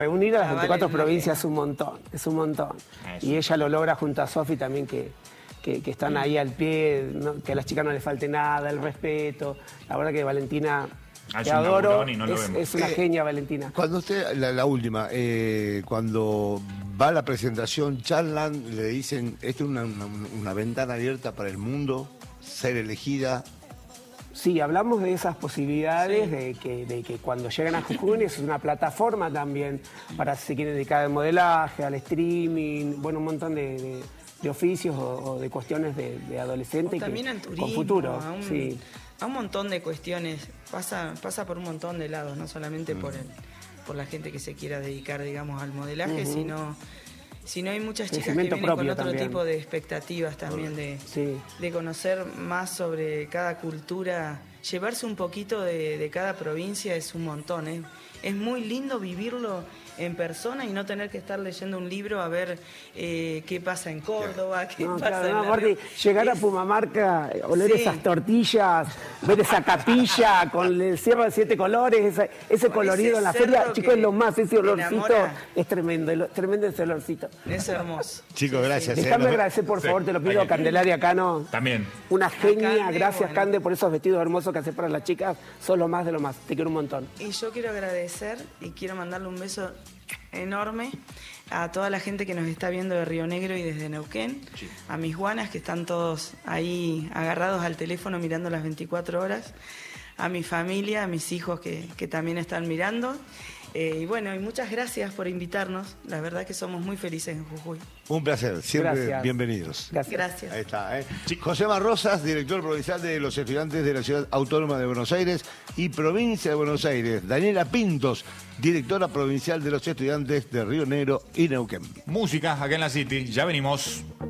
Reunir a las 24 vale, provincias es un montón, es un montón. Eso. Y ella lo logra junto a Sofi también, que están ahí al pie, que a las chicas no les falte nada, el respeto. La verdad que Valentina, Es te un adoro, laburón y no lo vemos. es una genia Valentina. Cuando usted, la última, cuando va a la presentación, charlan, le dicen, esta es una ventana abierta para el mundo, ser elegida. Sí, hablamos de esas posibilidades, Sí. de que cuando llegan a Jujuy es una plataforma también para si se quieren dedicar al modelaje, al streaming, bueno, un montón de oficios o de cuestiones de adolescente También al turismo, con futuro. a un montón de cuestiones. Pasa por un montón de lados, no solamente por la gente que se quiera dedicar, digamos, al modelaje, sino hay muchas chicas que Crecimiento vienen con propio otro también. tipo de expectativas también de conocer más sobre cada cultura. Llevarse un poquito de cada provincia es un montón, ¿eh? Es muy lindo vivirlo en persona y no tener que estar leyendo un libro a ver qué pasa en Córdoba, qué No, pasa claro, en no, La aparte, Rioja. llegar a Es- Pumamarca, oler Sí. esas tortillas, ver esa capilla con el cierre de 7 colores, ese Con colorido ese en la cerro feria, chicos, que es lo más, ese olorcito enamora. es tremendo, tremendo ese olorcito. Es hermoso. Chicos, gracias. Déjame agradecer, por favor, te lo pido a Candelaria Cano. También. Una genia, Cande, gracias bueno. Cande por esos vestidos hermosos que haces para las chicas, son lo más de lo más, te quiero un montón. Y yo quiero agradecer y quiero mandarle un beso enorme a toda la gente que nos está viendo de Río Negro y desde Neuquén, a mis guanas que están todos ahí agarrados al teléfono mirando las 24 horas, a mi familia, a mis hijos que también están mirando. Y bueno, y muchas gracias por invitarnos. La verdad que somos muy felices en Jujuy. Un placer, siempre Gracias. bienvenidos. Gracias. Gracias. Ahí está, José Rosas, director provincial de los estudiantes de la Ciudad Autónoma de Buenos Aires y Provincia de Buenos Aires. Daniela Pintos, directora provincial de los estudiantes de Río Negro y Neuquén. Música acá en la City. Ya venimos.